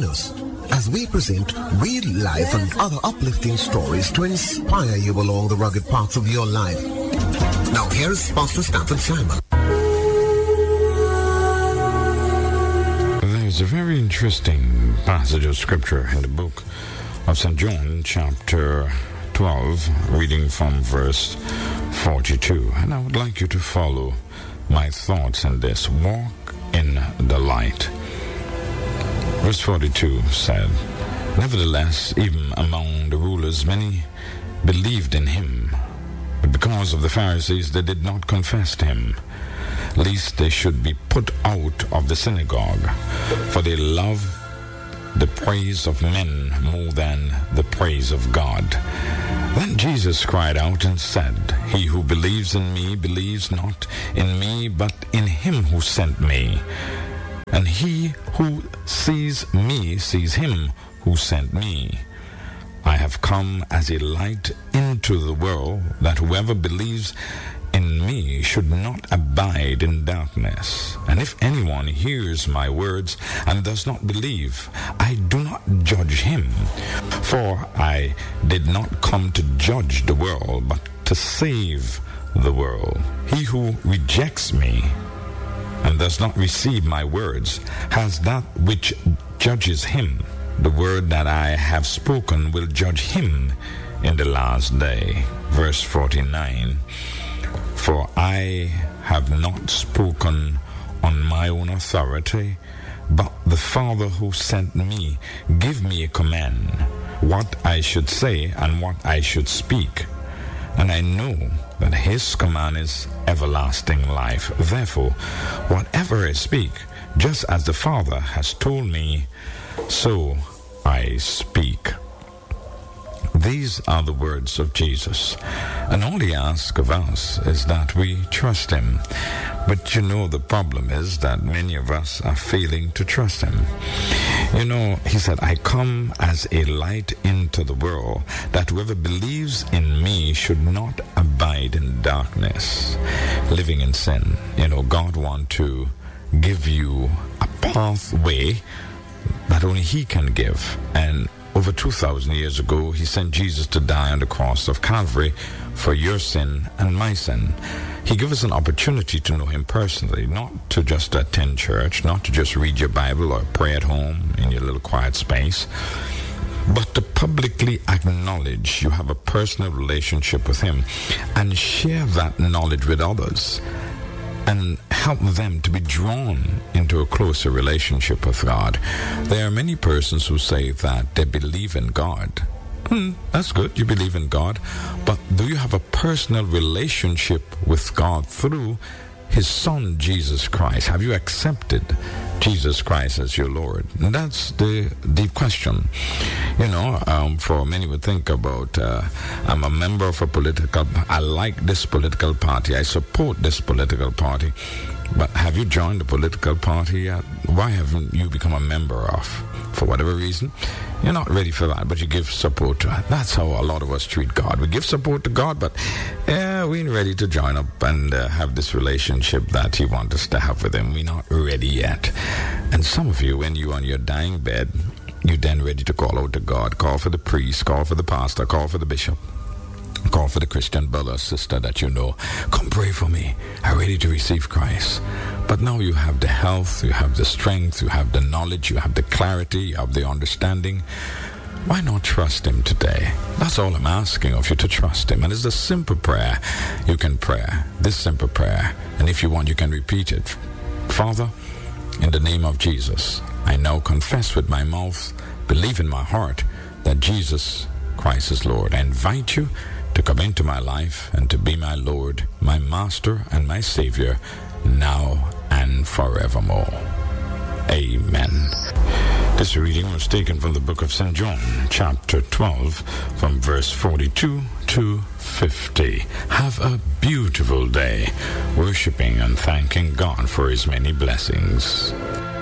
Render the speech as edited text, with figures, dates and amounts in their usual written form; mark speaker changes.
Speaker 1: us as we present real life and other uplifting stories to inspire you along the rugged paths of your life. Now here's Pastor Stafford Simon.
Speaker 2: There's a very interesting passage of scripture in the book of St. John, chapter 12, reading from verse 42. And I would like you to follow my thoughts in this. Walk in the light. Verse 42 said, "Nevertheless, even among the rulers, many believed in him. But because of the Pharisees, they did not confess to him, lest they should be put out of the synagogue. For they love the praise of men more than the praise of God. Then Jesus cried out and said, He who believes in me believes not in me, but in him who sent me. And he who sees me sees him who sent me. I have come as a light into the world, that whoever believes in me should not abide in darkness. And if anyone hears my words and does not believe, I do not judge him. For I did not come to judge the world, but to save the world. He who rejects me and does not receive my words has that which judges him. The word that I have spoken will judge him in the last day." Verse 49. "For I have not spoken on my own authority, but the Father who sent me gave me a command, what I should say and what I should speak. And I know that his command is everlasting life. Therefore, whatever I speak, just as the Father has told me, so I speak." These are the words of Jesus. And all he asks of us is that we trust him. But you know, the problem is that many of us are failing to trust him. You know, he said, "I come as a light into the world, that whoever believes in me should not abide in darkness." Living in sin. You know, God wants to give you a pathway that only he can give. And over 2,000 years ago, he sent Jesus to die on the cross of Calvary for your sin and my sin. He gave us an opportunity to know him personally, not to just attend church, not to just read your Bible or pray at home in your little quiet space, but to publicly acknowledge you have a personal relationship with him and share that knowledge with others and help them to be drawn into a closer relationship with God. There are many persons who say that they believe in God. That's good, you believe in God, but do you have a personal relationship with God through his Son, Jesus Christ? Have you accepted Jesus Christ as your Lord? And that's the deep question. You know, for many would think about, I'm a member of a political, I like this political party, I support this political party, but have you joined the political party yet? Why haven't you become a member of? For whatever reason, you're not ready for that, but you give support to it. That's how a lot of us treat God. We give support to God, but we ain't ready to join up and have this relationship that he wants us to have with him. We're not ready yet. And some of you, when you're on your dying bed, you're then ready to call out to God, call for the priest, call for the pastor, call for the bishop, call for the Christian brother or sister that you know. Come pray for me. I'm ready to receive Christ. But now you have the health, you have the strength, you have the knowledge, you have the clarity, you have the understanding. Why not trust him today? That's all I'm asking of you, to trust him. And it's a simple prayer you can pray. This simple prayer. And if you want, you can repeat it. Father, in the name of Jesus, I now confess with my mouth, believe in my heart that Jesus Christ is Lord. I invite you to come into my life and to be my Lord, my Master, and my Savior, now and forevermore. Amen. This reading was taken from the book of St. John, chapter 12, from verse 42 to 50. Have a beautiful day, worshiping and thanking God for his many blessings.